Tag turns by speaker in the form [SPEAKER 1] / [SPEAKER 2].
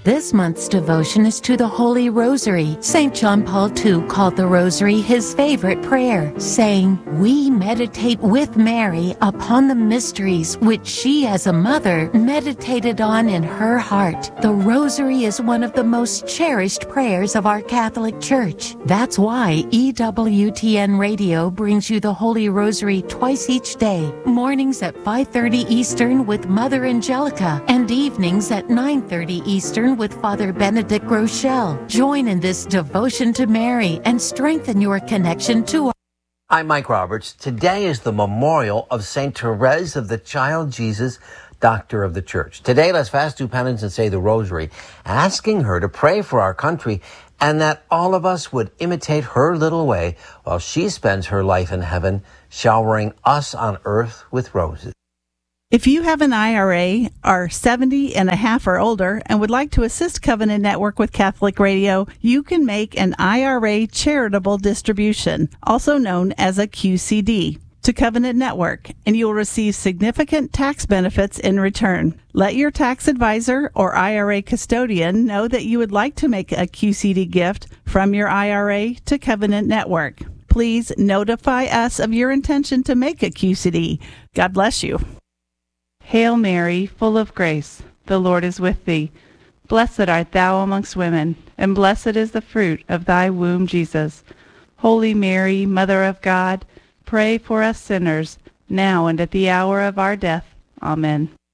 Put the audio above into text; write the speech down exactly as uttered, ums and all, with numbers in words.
[SPEAKER 1] This month's devotion is to the Holy Rosary. Saint John Paul the Second called the Rosary his favorite prayer, saying, "We meditate with Mary upon the mysteries which she as a mother meditated on in her heart." The Rosary is one of the most cherished prayers of our Catholic Church. That's why E W T N Radio brings you the Holy Rosary twice each day, mornings at five thirty Eastern with Mother Angelica, and evenings at nine thirty Eastern with Father Benedict Rochelle. Join in this devotion to Mary and strengthen your connection to our
[SPEAKER 2] I'm Mike Roberts. Today is the memorial of Saint Therese of the Child Jesus, Doctor of the Church. Today, let's fast, do penance, and say the Rosary, asking her to pray for our country and that all of us would imitate her little way while she spends her life in heaven, showering us on earth with roses.
[SPEAKER 3] If you have an I R A, are seventy and a half or older, and would like to assist Covenant Network with Catholic Radio, you can make an I R A charitable distribution, also known as a Q C D, to Covenant Network, and you will receive significant tax benefits in return. Let your tax advisor or I R A custodian know that you would like to make a Q C D gift from your I R A to Covenant Network. Please notify us of your intention to make a Q C D. God bless you.
[SPEAKER 4] Hail Mary, full of grace, the Lord is with thee. Blessed art thou amongst women, and blessed is the fruit of thy womb, Jesus. Holy Mary, Mother of God, pray for us sinners, now and at the hour of our death. Amen.